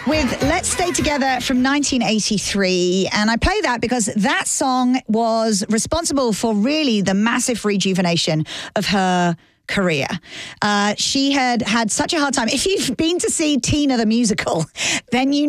with Let's Stay Together from 1983. And I play that because that song was responsible for really the massive rejuvenation of her career. She had such a hard time. If you've been to see Tina the musical, then you